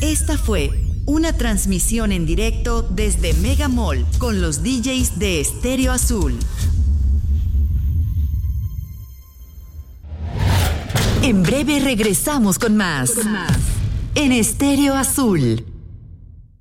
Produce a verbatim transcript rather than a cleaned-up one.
Esta fue una transmisión en directo desde Mega Mall con los D Js de Estéreo Azul. En breve regresamos con más, con más. En Estéreo Azul.